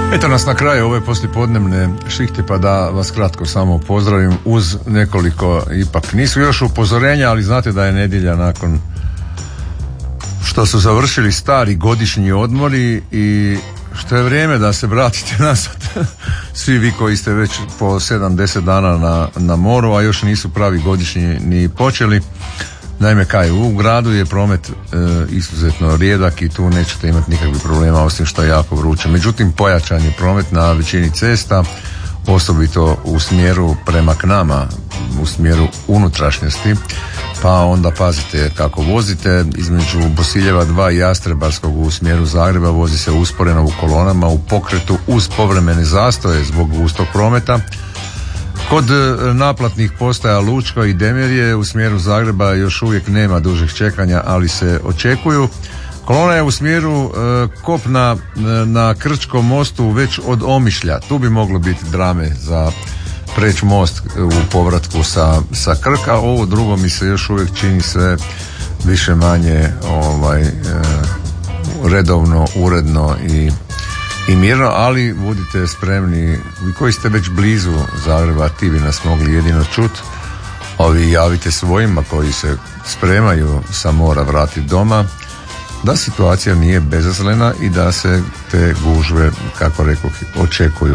Eto nas na kraju ove poslijepodnevne šihte, pa da vas kratko samo pozdravim uz nekoliko, ipak nisu još upozorenja, ali znate da je nedjelja nakon što su završili stari godišnji odmori i što je vrijeme da se vratite nazad. Svi vi koji ste već po 7-10 dana na moru, a još nisu pravi godišnji ni počeli. Naime, u gradu je promet izuzetno rijedak i tu nećete imati nikakvih problema, osim što je jako vruće. Međutim, pojačan je promet na većini cesta, osobito u smjeru prema k nama, u smjeru unutrašnjosti, pa onda pazite kako vozite. Između Bosiljeva 2 i Jastrebarskog u smjeru Zagreba vozi se usporeno u kolonama u pokretu uz povremene zastoje zbog gustog prometa. Kod naplatnih postaja Lučko i Demirje u smjeru Zagreba još uvijek nema dužih čekanja, ali se očekuju. Kolona je u smjeru kopna na Krčkom mostu već od Omišlja. Tu bi moglo biti drame za preći most u povratku sa Krka. Ovo drugo mi se još uvijek čini sve više manje redovno, uredno i mirno, ali budite spremni, vi koji ste već blizu Zagreba, ti bi nas mogli jedino čuti. Ovi javite svojima koji se spremaju sa mora vratiti doma, da situacija nije bezazlena i da se te gužve, kako rekoh, očekuju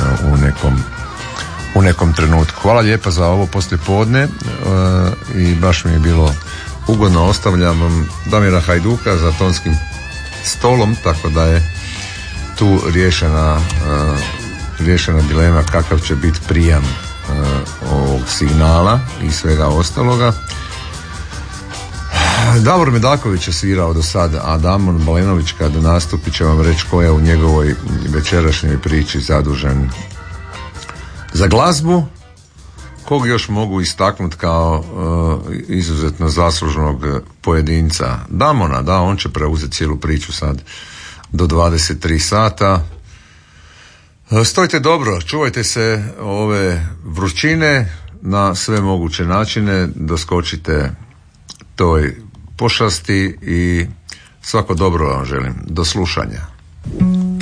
u nekom trenutku. Hvala lijepa za ovo poslijepodne i baš mi je bilo ugodno. Ostavljam vam Damira Hajduka za tonskim stolom, tako da je tu riješena dilema kakav će biti prijam ovog signala i svega ostaloga. Davor Medaković je svirao do sada, a Damon Balenović kad nastupi će vam reći ko je u njegovoj večerašnjoj priči zadužen za glazbu. Kog još mogu istaknuti kao izuzetno zaslužnog pojedinca? Damona, da, on će preuzeti cijelu priču sad do 23 sata. Stojite dobro, čuvajte se ove vrućine na sve moguće načine, doskočite toj pošasti i svako dobro vam želim. Do slušanja.